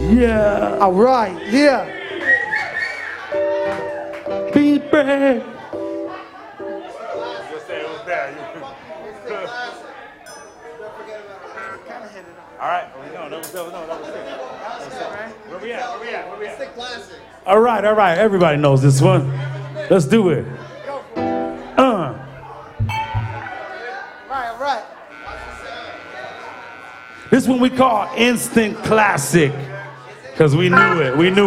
Yeah. All right, yeah. Be brave. All right. No, that was sick. Where we at? It's the classic. All right. Everybody knows this one. Let's do it. Right. This one we call instant classic. Because we knew it.